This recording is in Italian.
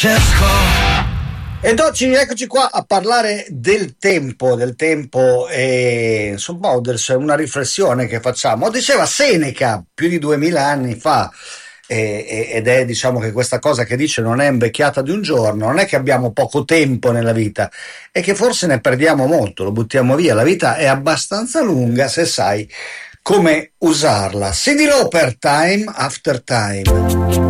Ed oggi eccoci qua a parlare del tempo e insomma una riflessione che facciamo. Diceva Seneca più di 2000 anni fa, ed è diciamo che questa cosa che dice non è invecchiata di un giorno, non è che abbiamo poco tempo nella vita, è che forse ne perdiamo molto, lo buttiamo via. La vita è abbastanza lunga se sai come usarla. Cyndi Lauper, Time After Time.